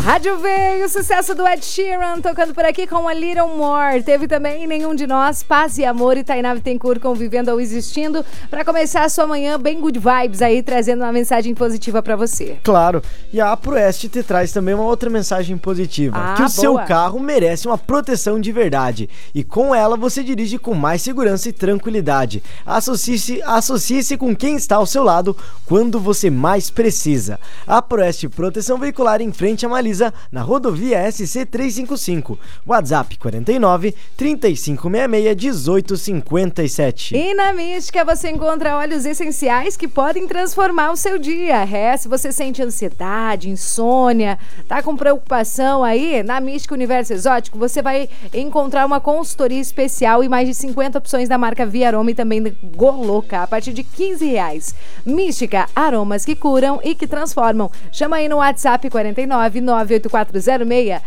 Rádio veio, o sucesso do Ed Sheeran, tocando por aqui com A Little More. Teve também Nenhum de Nós, Paz e Amor e Tainá Bittencourt convivendo ou existindo. Pra começar a sua manhã bem good vibes aí, trazendo uma mensagem positiva pra você. Claro, e a APROEST te traz também uma outra mensagem positiva. Que o seu carro merece uma proteção de verdade. E com ela você dirige com mais segurança e tranquilidade. Associe-se com quem está ao seu lado quando você mais precisa. A APROEST Proteção Veicular em frente a Malisa, na rodovia SC 355. WhatsApp 49 3566 1857. E na Mística você encontra óleos essenciais que podem transformar o seu dia. Se você sente ansiedade, insônia, tá com preocupação aí, na Mística Universo Exótico você vai encontrar uma consultoria especial e mais de 50 opções da marca Via Aroma e também da Goloca, a partir de R$15. Mística, aromas que curam e que transformam. Chama aí no WhatsApp 49 98406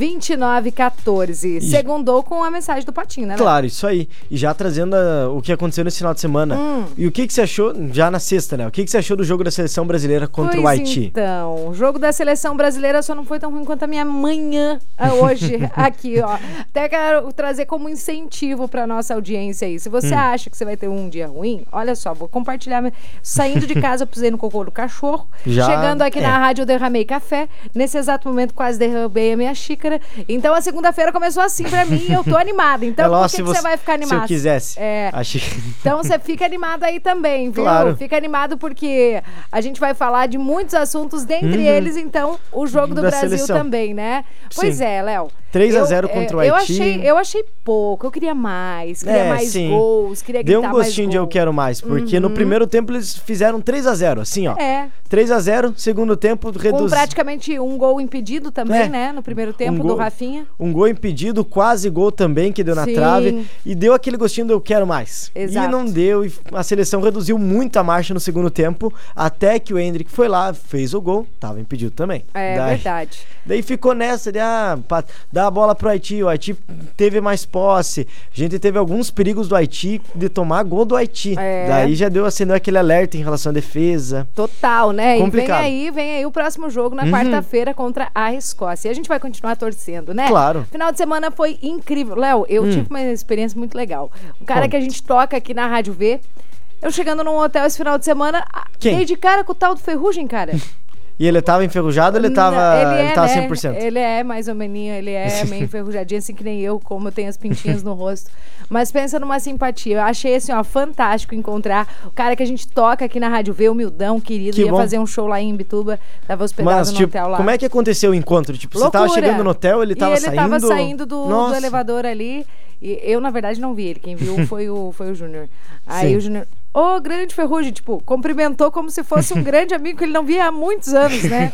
2914. Segundou com a mensagem do Patinho, né? Claro, isso aí. E já trazendo o que aconteceu nesse final de semana. E o que você achou, já na sexta, né? O que você achou do jogo da seleção brasileira contra o Haiti? Então, o jogo da seleção brasileira só não foi tão ruim quanto a minha manhã hoje aqui, ó. Até quero trazer como incentivo pra nossa audiência aí. Se você acha que você vai ter um dia ruim, olha só, vou compartilhar. Saindo de casa, eu pisei no cocô do cachorro. Chegando aqui na rádio, eu derramei café. Nesse exato momento, quase derrubei a minha xícara. Então, a segunda-feira começou assim pra mim e eu tô animada. Então, por que você vai ficar animado? Se eu quisesse. Então, você fica animado aí também, viu? Claro. Fica animado porque a gente vai falar de muitos assuntos, dentre eles, então, o jogo do Brasil seleção. Também, né? Pois é, Léo. 3-0 contra o Haiti. Eu achei pouco, eu queria mais gols, queria gritar mais. Deu um gostinho de eu quero mais, porque no primeiro tempo eles fizeram 3-0, assim, ó. 3-0, segundo tempo reduziu. Com praticamente um gol impedido também, né? No primeiro tempo do Rafinha. Um gol impedido, quase gol também, que deu na trave. E deu aquele gostinho de eu quero mais. Exato. E não deu, e a seleção reduziu muito a marcha no segundo tempo, até que o Endrick foi lá, fez o gol, tava impedido também. Verdade. Daí ficou nessa de, dá a bola pro Haiti, o Haiti teve mais posse, a gente teve alguns perigos do Haiti de tomar gol do Haiti. Daí já acendeu aquele alerta em relação à defesa. Total, né? Complicado. E vem aí o próximo jogo na quarta-feira contra a Escócia. E a gente vai continuar torcendo, né? Claro. Final de semana foi incrível. Léo, eu tive uma experiência muito legal. Um cara que a gente toca aqui na Rádio V, eu chegando num hotel esse final de semana, dei de cara com o tal do Ferrugem, cara. E ele tava enferrujado ou ele tava 100%? Ele é mais ou menos, ele é meio enferrujadinho, assim que nem eu, como eu tenho as pintinhas no rosto. Mas pensa numa simpatia. Eu achei assim, ó, fantástico encontrar o cara que a gente toca aqui na Rádio V, humildão, querido, ia fazer um show lá em Imbituba, tava hospedado no hotel lá. Como é que aconteceu o encontro? Tipo, você tava chegando no hotel, ele tava saindo? Ele tava saindo do elevador ali. E eu, na verdade, não vi ele. Quem viu foi o Júnior. Aí o Júnior... Ô, grande Ferrugem, tipo, cumprimentou como se fosse um grande amigo que ele não via há muitos anos, né?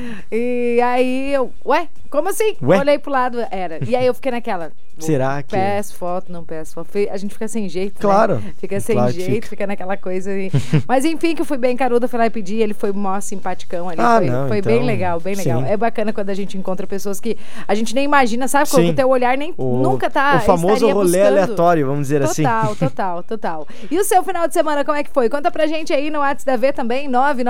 E aí eu, como assim? Olhei pro lado, era. E aí eu fiquei naquela... Será que... Peço foto, não peço foto. A gente fica sem jeito, claro, né? Fica sem jeito, fica naquela coisa. Mas enfim, que eu fui bem caruda, fui lá e pedi, ele foi mó simpaticão ali. Foi então, bem legal, bem legal. Sim. É bacana quando a gente encontra pessoas que a gente nem imagina, sabe? Quando o teu olhar nunca tá... O famoso rolê aleatório, vamos dizer assim. Total. E o seu final de semana, como é que foi? Conta pra gente aí no WhatsApp da V também,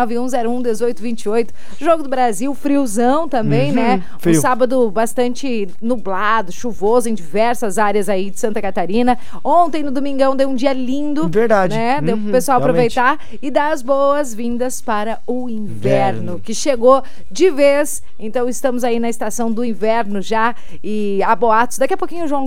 991011828. Jogo do Brasil, friozão também, né? Frio. Um sábado bastante nublado, chuvoso em diversas áreas aí de Santa Catarina. Ontem, no domingão, deu um dia lindo. Verdade. Né? Deu pro pessoal aproveitar e dar as boas-vindas para o inverno, que chegou de vez. Então, estamos aí na estação do inverno já. E há boatos. Daqui a pouquinho o João